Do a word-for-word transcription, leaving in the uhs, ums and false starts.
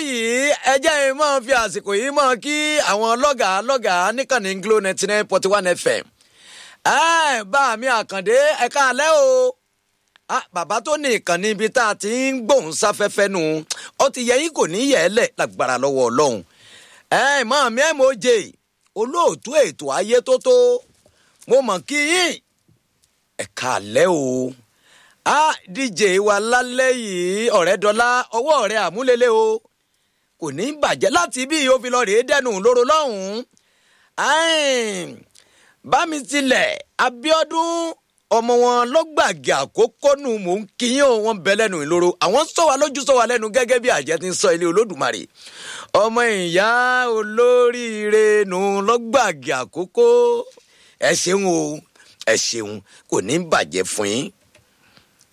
báyìí ẹ jẹ́ ẹ máa fi àsìkò yìí máa kí àwọn lọ́gàá lọ́gàá níkànnì Glo ninety nine point one F M. ẹ bá mi Àkàndé ẹ káalẹ́ o. bàbá tó ní ìkànnì ibi tá a ti ń gbóhùn sáfẹ́fẹ́ nù ó ti yẹ yín kò ní yẹ̀ ẹ́ lẹ̀ lágbára lọ́wọ́ Ọlọ́run. ẹ mọ̀ mi ẹ̀ mọ̀ jẹ́ olóòtú ètò ayé tó tó mo mọ̀ kí yín ẹ káalẹ́ o. Ah, D J wa lálẹ́ yìí ọ̀rẹ́ dọ́là ọwọ́ rẹ̀ àmúlélẹ́ o kò ní bàjẹ́ láti bí o fi lọ rèé dẹnu lóró lọ́hùn-ún. bá mi tilẹ̀ Abíọ́dún ọmọ wọn lọ́gbàgì àkókò nù mò ń kíyàn wọn bẹ lẹ́nu ìloro àwọn sọ wa lójú sọ wa lẹ́nu gẹ́gẹ́ bí àjẹ́ ti ń sọ ilé Olódùmarè ọmọ ìyá olóríire nù lọ́gbàgì àkókò ẹ ṣeun o ẹ ṣeun kò ní bàjẹ́ fún yín.